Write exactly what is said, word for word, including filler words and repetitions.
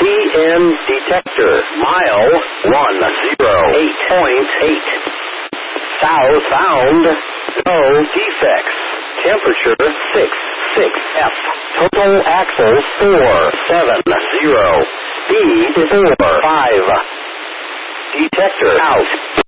P M detector. Mile one zero eight point eight. South bound. No defects. Temperature six six F. Total axle four seven zero. Speed four five. Detector out.